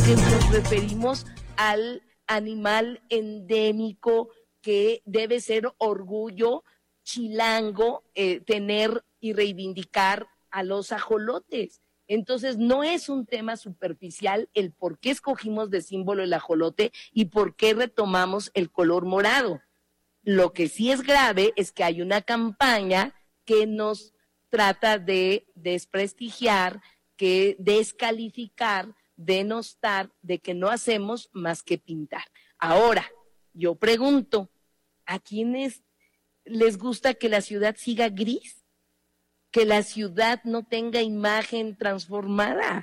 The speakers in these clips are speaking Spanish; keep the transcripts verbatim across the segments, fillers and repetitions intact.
porque nos referimos al animal endémico que debe ser orgullo chilango eh, tener y reivindicar a los ajolotes. Entonces no es un tema superficial el por qué escogimos de símbolo el ajolote y por qué retomamos el color morado. Lo que sí es grave es que hay una campaña que nos trata de desprestigiar, que descalificar, denostar, de que no hacemos más que pintar. Ahora, yo pregunto, ¿a quiénes les gusta que la ciudad siga gris? Que la ciudad no tenga imagen transformada.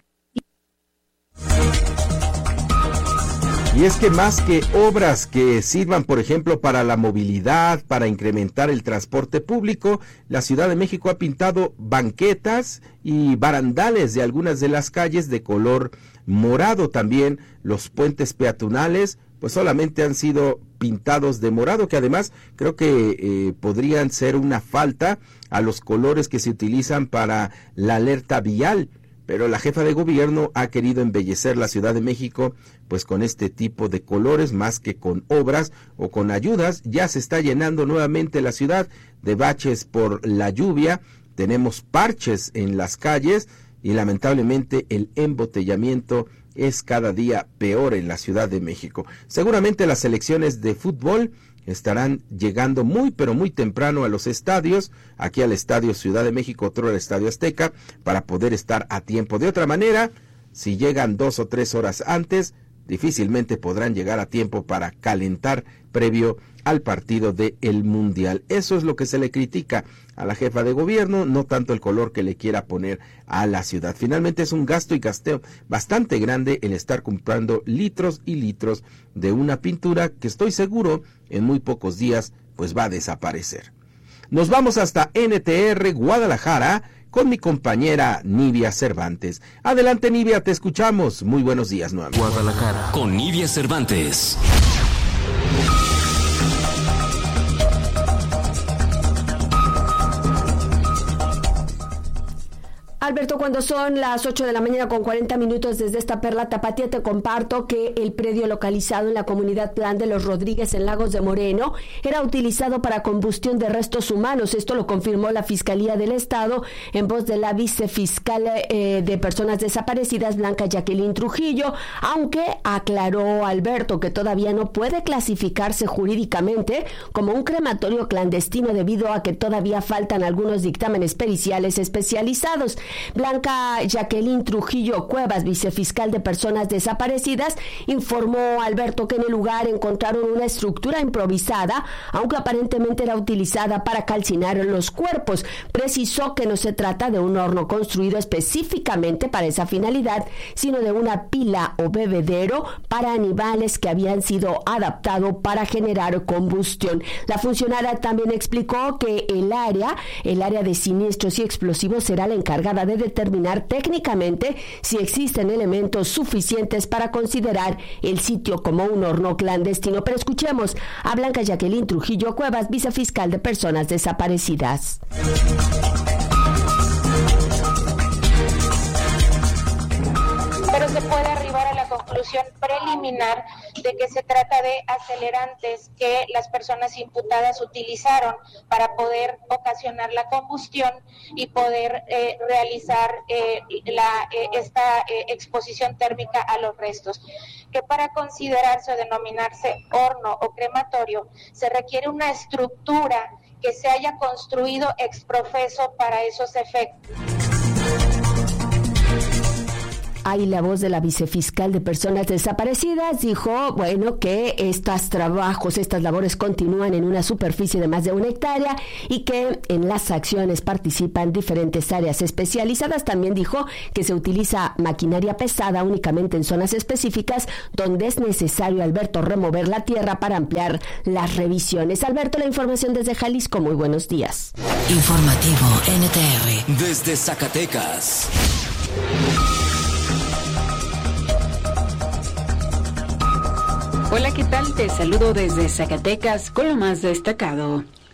Y es que más que obras que sirvan, por ejemplo, para la movilidad, para incrementar el transporte público, la Ciudad de México ha pintado banquetas y barandales de algunas de las calles de color morado. También los puentes peatonales, pues solamente han sido pintados de morado, que además creo que eh, podrían ser una falta a los colores que se utilizan para la alerta vial. Pero la jefa de gobierno ha querido embellecer la Ciudad de México pues con este tipo de colores más que con obras o con ayudas. Ya se está llenando nuevamente la ciudad de baches por la lluvia, tenemos parches en las calles y lamentablemente el embotellamiento es cada día peor en la Ciudad de México. Seguramente las selecciones de fútbol estarán llegando muy pero muy temprano a los estadios, aquí al Estadio Ciudad de México, otro al Estadio Azteca, para poder estar a tiempo. De otra manera, si llegan dos o tres horas antes, difícilmente podrán llegar a tiempo para calentar previo al partido del Mundial. Eso es lo que se le critica a la jefa de gobierno, no tanto el color que le quiera poner a la ciudad. Finalmente es un gasto y gasteo bastante grande el estar comprando litros y litros de una pintura que estoy seguro en muy pocos días pues va a desaparecer. Nos vamos hasta N T R Guadalajara con mi compañera Nivia Cervantes. Adelante, Nivia, te escuchamos. Muy buenos días nuevamente. Guadalajara con Nivia Cervantes. Alberto, cuando son las ocho de la mañana con cuarenta minutos desde esta perla tapatía, te comparto que el predio localizado en la comunidad Plan de los Rodríguez en Lagos de Moreno era utilizado para combustión de restos humanos. Esto lo confirmó la Fiscalía del Estado en voz de la vicefiscal eh, de Personas Desaparecidas, Blanca Jacqueline Trujillo, aunque aclaró Alberto que todavía no puede clasificarse jurídicamente como un crematorio clandestino debido a que todavía faltan algunos dictámenes periciales especializados. Blanca Jacqueline Trujillo Cuevas, vicefiscal de Personas Desaparecidas, informó a Alberto que en el lugar encontraron una estructura improvisada, aunque aparentemente era utilizada para calcinar los cuerpos. Precisó que no se trata de un horno construido específicamente para esa finalidad, sino de una pila o bebedero para animales que habían sido adaptados para generar combustión. La funcionaria también explicó que el área, el área de siniestros y explosivos será la encargada de determinar técnicamente si existen elementos suficientes para considerar el sitio como un horno clandestino. Pero escuchemos a Blanca Jacqueline Trujillo Cuevas, vicefiscal de Personas Desaparecidas. Pero se puede arribar a la conclusión preliminar de que se trata de acelerantes que las personas imputadas utilizaron para poder ocasionar la combustión y poder eh, realizar eh, la, eh, esta eh, exposición térmica a los restos. Que para considerarse o denominarse horno o crematorio se requiere una estructura que se haya construido ex profeso para esos efectos. Ahí la voz de la vicefiscal de Personas Desaparecidas dijo, bueno, que estos trabajos, estas labores continúan en una superficie de más de una hectárea y que en las acciones participan diferentes áreas especializadas. También dijo que se utiliza maquinaria pesada únicamente en zonas específicas donde es necesario, Alberto, remover la tierra para ampliar las revisiones. Alberto, la información desde Jalisco. Muy buenos días. Informativo N T R desde Zacatecas. Hola, ¿qué tal? Te saludo desde Zacatecas con lo más destacado.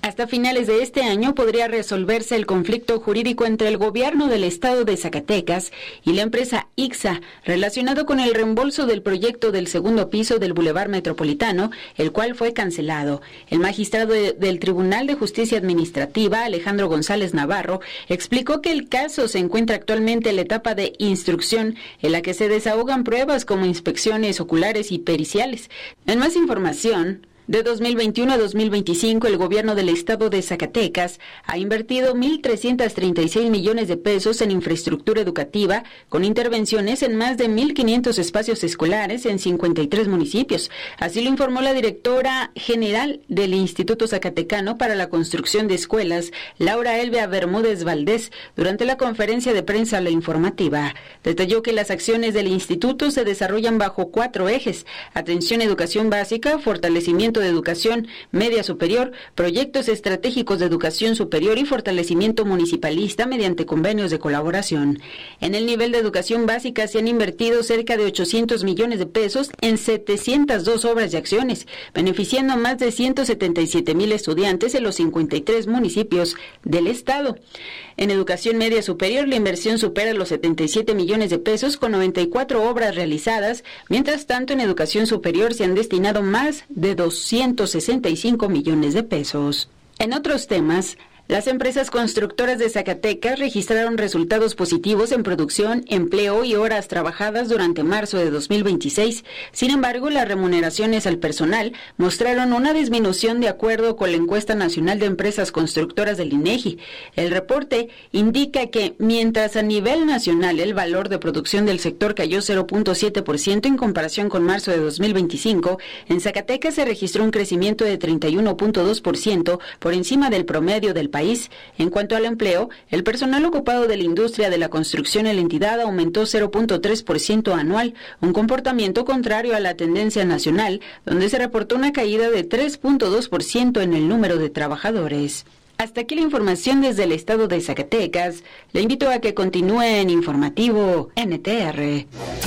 Hasta finales de este año podría resolverse el conflicto jurídico entre el gobierno del estado de Zacatecas y la empresa I C S A relacionado con el reembolso del proyecto del segundo piso del Boulevard Metropolitano, el cual fue cancelado. El magistrado de, del Tribunal de Justicia Administrativa, Alejandro González Navarro, explicó que el caso se encuentra actualmente en la etapa de instrucción, en la que se desahogan pruebas como inspecciones oculares y periciales. En más información, de dos mil veintiuno a dos mil veinticinco, el gobierno del estado de Zacatecas ha invertido mil trescientos treinta y seis millones de pesos en infraestructura educativa, con intervenciones en más de mil quinientos espacios escolares en cincuenta y tres municipios. Así lo informó la directora general del Instituto Zacatecano para la Construcción de Escuelas, Laura Elvia Bermúdez Valdés, durante la conferencia de prensa La Informativa. Detalló que las acciones del instituto se desarrollan bajo cuatro ejes: atención a educación básica, fortalecimiento de educación media superior, proyectos estratégicos de educación superior y fortalecimiento municipalista mediante convenios de colaboración. En el nivel de educación básica se han invertido cerca de ochocientos millones de pesos en setecientas dos obras y acciones, beneficiando a más de ciento setenta y siete mil estudiantes en los cincuenta y tres municipios del estado. En educación media superior, la inversión supera los setenta y siete millones de pesos con noventa y cuatro obras realizadas. Mientras tanto, en educación superior se han destinado más de doscientos sesenta y cinco millones de pesos. En otros temas, las empresas constructoras de Zacatecas registraron resultados positivos en producción, empleo y horas trabajadas durante marzo de dos mil veintiséis. Sin embargo, las remuneraciones al personal mostraron una disminución de acuerdo con la encuesta nacional de empresas constructoras del INEGI. El reporte indica que, mientras a nivel nacional el valor de producción del sector cayó cero punto siete por ciento en comparación con marzo de dos mil veinticinco, en Zacatecas se registró un crecimiento de treinta y uno punto dos por ciento por encima del promedio del país. En cuanto al empleo, el personal ocupado de la industria de la construcción en la entidad aumentó cero punto tres por ciento anual, un comportamiento contrario a la tendencia nacional, donde se reportó una caída de tres punto dos por ciento en el número de trabajadores. Hasta aquí la información desde el estado de Zacatecas. Le invito a que continúe en Informativo N T R.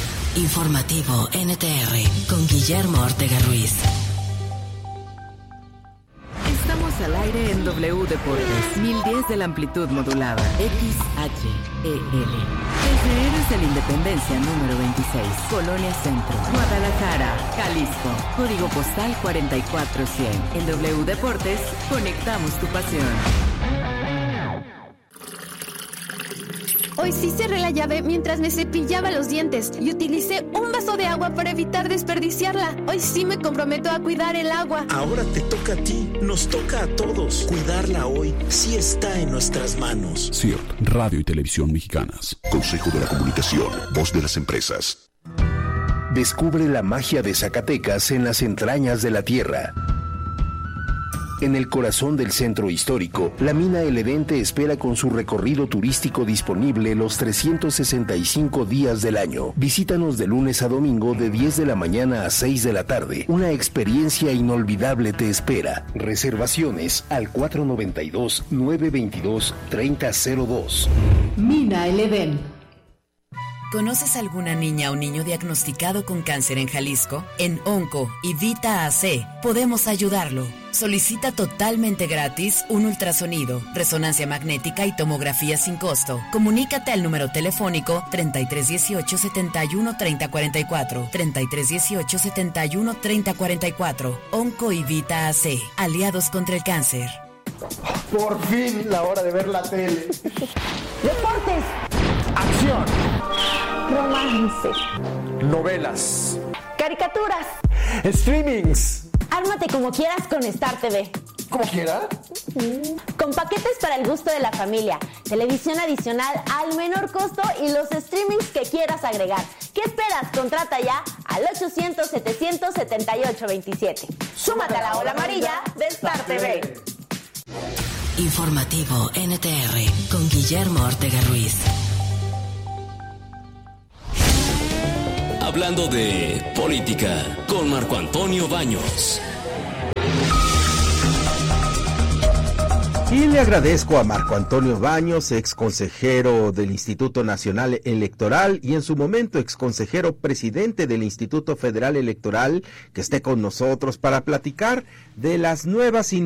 Informativo N T R con Guillermo Ortega Ruiz. Estamos al aire en W Deportes, mil diez de la amplitud modulada, X H E L. Desde Héroes de la Independencia número veintiséis, Colonia Centro, Guadalajara, Jalisco, código postal cuarenta y cuatro cien. En W Deportes, conectamos tu pasión. Hoy sí cerré la llave mientras me cepillaba los dientes y utilicé un vaso de agua para evitar desperdiciarla. Hoy sí me comprometo a cuidar el agua. Ahora te toca a ti, nos toca a todos. Cuidarla hoy sí está en nuestras manos. C I R T, Radio y Televisión Mexicanas. Consejo de la Comunicación, voz de las empresas. Descubre la magia de Zacatecas en las entrañas de la tierra. En el corazón del centro histórico, la mina El Edén te espera con su recorrido turístico disponible los trescientos sesenta y cinco días del año. Visítanos de lunes a domingo de diez de la mañana a seis de la tarde. Una experiencia inolvidable te espera. Reservaciones al cuatro noventa y dos, nueve veintidós, treinta cero dos. Mina El Edén. ¿Conoces alguna niña o niño diagnosticado con cáncer en Jalisco? En Onco y Vita A C podemos ayudarlo. Solicita totalmente gratis un ultrasonido, resonancia magnética y tomografía sin costo. Comunícate al número telefónico treinta y tres dieciocho, setenta y uno, treinta cuarenta y cuatro, treinta y tres dieciocho, setenta y uno, treinta cuarenta y cuatro. Onco y Vita A C, aliados contra el cáncer. Por fin la hora de ver la tele. Deportes. Acción. Romance. Novelas. Caricaturas. Streamings. Ármate como quieras con Star T V. ¿Como quiera? Con paquetes para el gusto de la familia, televisión adicional al menor costo y los streamings que quieras agregar. ¿Qué esperas? Contrata ya al ochocientos, setecientos setenta y ocho veintisiete. Súmate a la ola amarilla de Star T V. Informativo N T R con Guillermo Ortega Ruiz. Hablando de política con Marco Antonio Baños. Y le agradezco a Marco Antonio Baños, ex consejero del Instituto Nacional Electoral y en su momento ex consejero presidente del Instituto Federal Electoral, que esté con nosotros para platicar de las nuevas